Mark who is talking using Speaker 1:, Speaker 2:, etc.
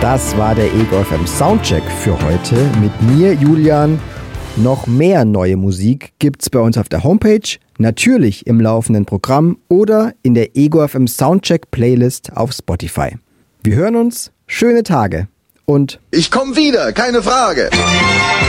Speaker 1: Das war der Ego FM Soundcheck für heute mit mir, Julian. Noch mehr neue Musik gibt's bei uns auf der Homepage, natürlich im laufenden Programm oder in der Ego FM Soundcheck Playlist auf Spotify. Wir hören uns, schöne Tage und
Speaker 2: ich komme wieder, keine Frage.